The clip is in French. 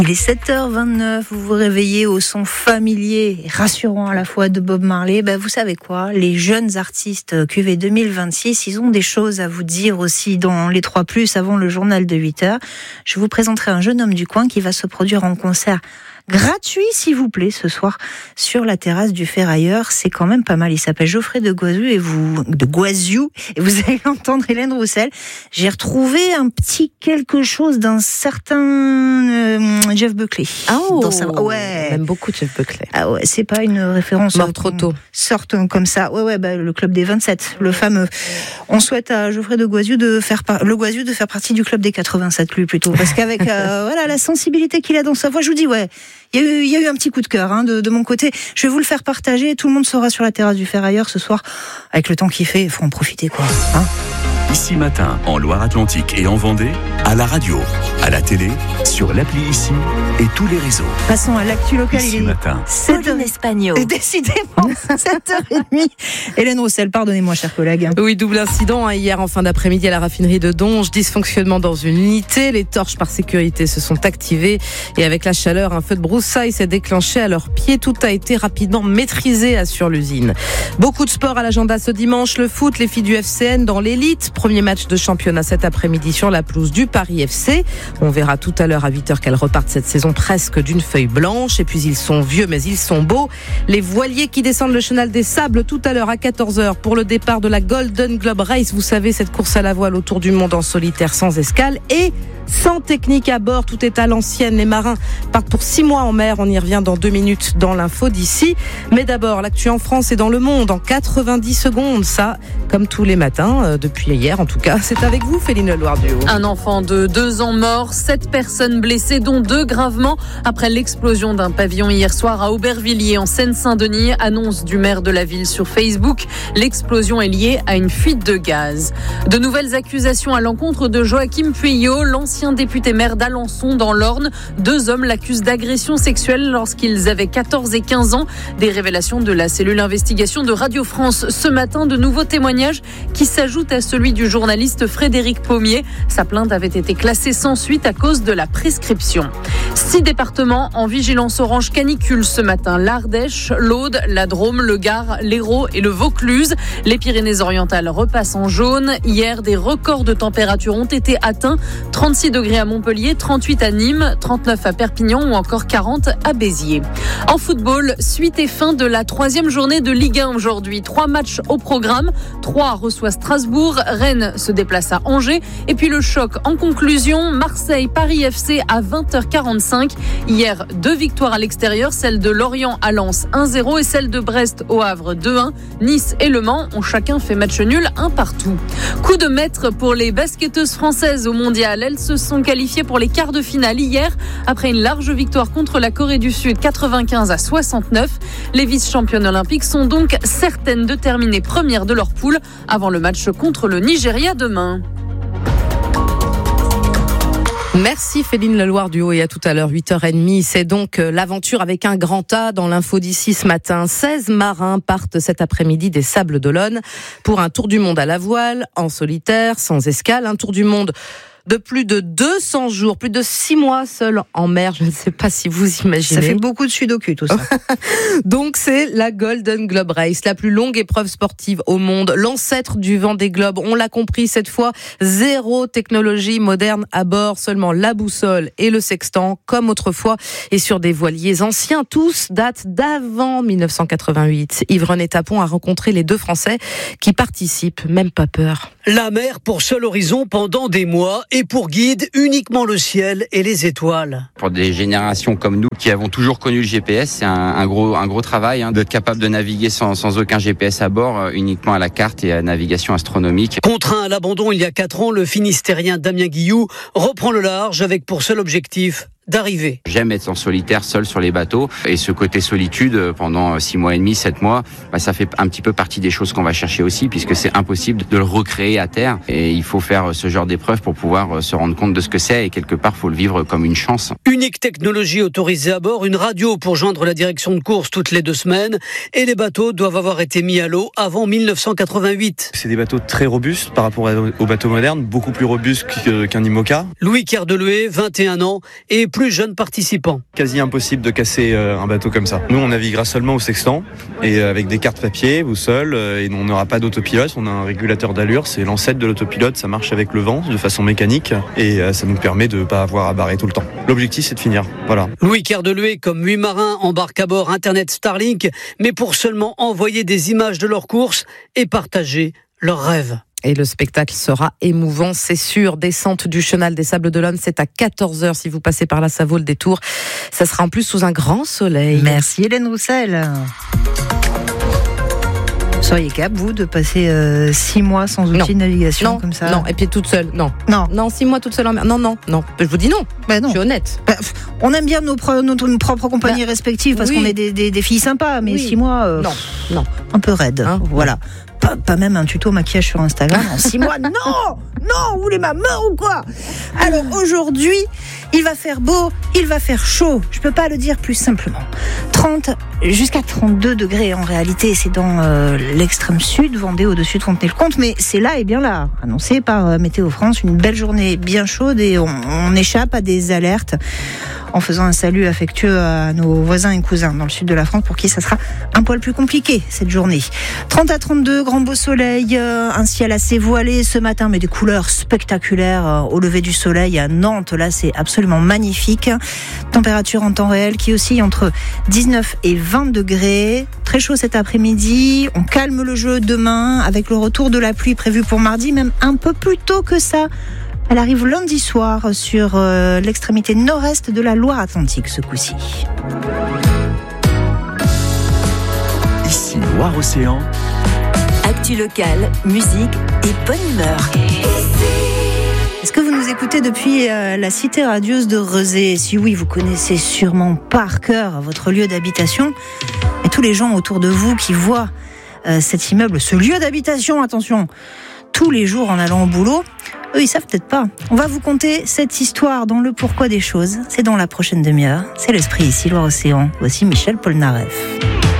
Il est 7h29, vous vous réveillez au son familier et rassurant à la fois de Bob Marley. Vous savez quoi, les jeunes artistes QV 2026, ils ont des choses à vous dire aussi dans les 3+, avant le journal de 8h. Je vous présenterai un jeune homme du coin qui va se produire en concert gratuit, s'il vous plaît, ce soir, sur la terrasse du Ferrailleur. C'est quand même pas mal. Il s'appelle Geoffrey de Goisiou et vous allez l'entendre, Hélène Roussel. J'ai retrouvé un petit quelque chose d'un certain Jeff Buckley. Ouais. J'aime beaucoup Jeff Buckley. Ah ouais, c'est pas une référence. Mort trop tôt. Sorte comme ça. Le club des 27, le fameux. On souhaite à Geoffrey de Goisiou de faire partie du club des 87, lui, plutôt. Parce qu'avec, la sensibilité qu'il a dans sa voix, je vous dis, il y a eu un petit coup de cœur de mon côté. Je vais vous le faire partager. Tout le monde sera sur la terrasse du Ferrailleur ce soir. Avec le temps qu'il fait, il faut en profiter, quoi. Ici Matin, en Loire-Atlantique et en Vendée, à la radio, à la télé, sur l'appli Ici et tous les réseaux. Passons à l'actu locale. Ici Matin. 7h Espagnol. Décidément, 7h30. Hélène Roussel, pardonnez-moi, chers collègues. Oui, double incident hier en fin d'après-midi à la raffinerie de Donge. Dysfonctionnement dans une unité. Les torches par sécurité se sont activées. Et avec la chaleur, un feu de broussailles s'est déclenché à leurs pieds. Tout a été rapidement maîtrisé, assure l'usine. Beaucoup de sport à l'agenda ce dimanche. Le foot, les filles du FCN dans l'élite. Premier match de championnat cet après-midi sur la pelouse du Paris FC. On verra tout à l'heure à 8h qu'elles repartent cette saison presque d'une feuille blanche. Et puis ils sont vieux mais ils sont beaux. Les voiliers qui descendent le chenal des sables tout à l'heure à 14h pour le départ de la Golden Globe Race. Vous savez, cette course à la voile autour du monde en solitaire sans escale et sans technique à bord. Tout est à l'ancienne. Les marins partent pour 6 mois en mer. On y revient dans 2 minutes dans l'info d'ici. Mais d'abord, l'actu en France et dans le monde en 90 secondes. Ça, comme tous les matins, depuis hier en tout cas. C'est avec vous, Féline Loire-Duhaut. Un enfant de 2 ans mort, 7 personnes blessées, dont 2 gravement après l'explosion d'un pavillon hier soir à Aubervilliers en Seine-Saint-Denis. Annonce du maire de la ville sur Facebook. L'explosion est liée à une fuite de gaz. De nouvelles accusations à l'encontre de Joachim Pueyo, l'ancien député maire d'Alençon dans l'Orne. 2 hommes l'accusent d'agression sexuelle lorsqu'ils avaient 14 et 15 ans. Des révélations de la cellule investigation de Radio France ce matin. De nouveaux témoignages qui s'ajoutent à celui du journaliste Frédéric Pommier. Sa plainte avait été classée sans suite à cause de la prescription. 6 départements en vigilance orange canicule ce matin. L'Ardèche, l'Aude, la Drôme, le Gard, l'Hérault et le Vaucluse. Les Pyrénées-Orientales repassent en jaune. Hier, des records de température ont été atteints. 36 degrés à Montpellier, 38 à Nîmes, 39 à Perpignan ou encore 40 à Béziers. En football, suite et fin de la 3e journée de Ligue 1 aujourd'hui. 3 matchs au programme. 3 reçoit Strasbourg, Rennes se déplace à Angers. Et puis le choc en conclusion, Marseille-Paris FC à 20h45. Hier, 2 victoires à l'extérieur, celle de Lorient à Lens 1-0 et celle de Brest au Havre 2-1. Nice et Le Mans ont chacun fait match nul 1-1. Coup de maître pour les basketteuses françaises au mondial. Elles se sont qualifiées pour les quarts de finale hier après une large victoire contre la Corée du Sud 95-69. Les vice-championnes olympiques sont donc certaines de terminer premières de leur poule avant le match contre le Nigeria demain. Merci Féline Loire-Duhaut et à tout à l'heure 8h30. C'est donc l'aventure avec un grand A dans l'info d'ici ce matin. 16 marins partent cet après-midi des Sables d'Olonne pour un tour du monde à la voile, en solitaire, sans escale. Un tour du monde de plus de 200 jours, plus de 6 mois seul en mer. Je ne sais pas si vous imaginez. Ça fait beaucoup de sudoku tout ça. Donc c'est la Golden Globe Race, la plus longue épreuve sportive au monde, l'ancêtre du Vendée Globe. On l'a compris cette fois, 0 technologie moderne à bord, seulement la boussole et le sextant comme autrefois et sur des voiliers anciens. Tous datent d'avant 1988. Yves-René Tapon a rencontré les 2 Français qui participent, même pas peur. La mer pour seul horizon pendant des mois et pour guide uniquement le ciel et les étoiles. Pour des générations comme nous qui avons toujours connu le GPS, c'est un gros travail d'être capable de naviguer sans aucun GPS à bord, uniquement à la carte et à la navigation astronomique. Contraint à l'abandon il y a 4 ans, le Finistérien Damien Guilloux reprend le large avec pour seul objectif d'arriver. J'aime être en solitaire, seul sur les bateaux. Et ce côté solitude, pendant 6 mois et demi, 7 mois, ça fait un petit peu partie des choses qu'on va chercher aussi, puisque c'est impossible de le recréer à terre. Et il faut faire ce genre d'épreuve pour pouvoir se rendre compte de ce que c'est. Et quelque part, il faut le vivre comme une chance. Unique technologie autorisée à bord, une radio pour joindre la direction de course toutes les 2 semaines. Et les bateaux doivent avoir été mis à l'eau avant 1988. C'est des bateaux très robustes par rapport aux bateaux modernes, beaucoup plus robustes qu'un IMOCA. Louis Kerdeloué, 21 ans, et plus plus jeunes participants. Quasi impossible de casser un bateau comme ça. Nous, on naviguera seulement au sextant et avec des cartes papier, boussole, et on n'aura pas d'autopilote. On a un régulateur d'allure, c'est l'ancêtre de l'autopilote. Ça marche avec le vent de façon mécanique et ça nous permet de ne pas avoir à barrer tout le temps. L'objectif, c'est de finir. Voilà. Louis Kerdeluet, comme 8 marins, embarque à bord Internet Starlink, mais pour seulement envoyer des images de leur course et partager leurs rêves. Et le spectacle sera émouvant, c'est sûr. Descente du Chenal des Sables d'Olonne, c'est à 14h si vous passez par là, ça vaut le détour. Ça sera en plus sous un grand soleil. Merci Hélène Roussel. Vous seriez capable, vous, de passer 6 mois sans outil de navigation comme ça? Non, et puis toute seule, non. 6 mois toute seule en mer. Non. Je vous dis non. Non. Je suis honnête. On aime bien notre propre compagnie respective parce qu'on est des filles sympas, mais 6 mois, non. Un peu raide. Voilà. Pas même un tuto maquillage sur Instagram en 6 mois. Non, vous voulez ma main ou quoi? Alors aujourd'hui, il va faire beau, il va faire chaud. Je peux pas le dire plus simplement. 30 jusqu'à 32 degrés en réalité. C'est dans l'extrême sud, Vendée au-dessus de Fontenay-le-Comte. Mais c'est là et bien là. Annoncé par Météo France, une belle journée bien chaude et on échappe à des alertes en faisant un salut affectueux à nos voisins et cousins dans le sud de la France pour qui ça sera un poil plus compliqué cette journée. 30 à 32, grand beau soleil, un ciel assez voilé ce matin mais des couleurs spectaculaires au lever du soleil à Nantes. Là, c'est absolument magnifique. Température en temps réel qui oscille entre 19 et 20 degrés. Très chaud cet après-midi. On calme le jeu demain avec le retour de la pluie prévu pour mardi, même un peu plus tôt que ça. Elle arrive lundi soir sur l'extrémité nord-est de la Loire-Atlantique ce coup-ci. Ici Loire-Océan. Actu locale, musique et bonne humeur. Est-ce que vous nous écoutez depuis la cité radieuse de Rezé? Si oui, vous connaissez sûrement par cœur votre lieu d'habitation. Et tous les gens autour de vous qui voient cet immeuble, ce lieu d'habitation, attention, tous les jours en allant au boulot, eux, ils savent peut-être pas. On va vous conter cette histoire dans le pourquoi des choses. C'est dans la prochaine demi-heure. C'est l'esprit ici, Loire-Océan. Voici Michel Polnareff.